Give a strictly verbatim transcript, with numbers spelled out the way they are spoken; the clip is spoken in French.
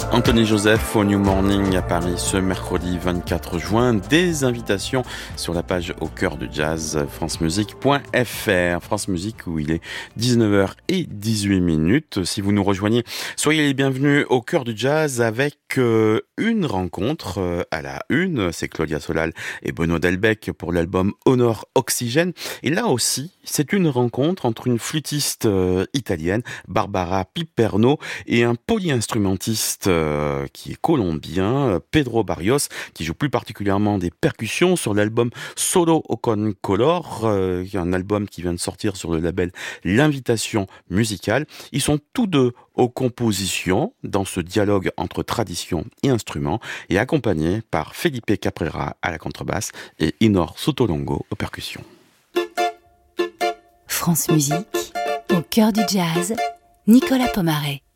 Anthony Joseph au New Morning à Paris ce mercredi vingt-quatre juin. Des invitations sur la page Au Cœur du Jazz, francemusique point f r. France Musique où il est dix-neuf heures dix-huit minutes. Si vous nous rejoignez, soyez les bienvenus au Cœur du Jazz avec euh, une rencontre euh, à la une. C'est Claudia Solal et Benoît Delbecq pour l'album Honor Oxygène. Et là aussi, c'est une rencontre entre une flûtiste euh, italienne, Barbara Piperno, et un polyinstrumentiste euh, qui est colombien, Pedro Barrios, qui joue plus particulièrement des percussions sur l'album Solo Con Color, euh, un album qui vient de sortir sur le label L'Invitation Musicale. Ils sont tous deux aux compositions dans ce dialogue entre tradition et instrument et accompagnés par Felipe Caprera à la contrebasse et Inor Sotolongo aux percussions. France Musique, au cœur du jazz, Nicolas Pomaré.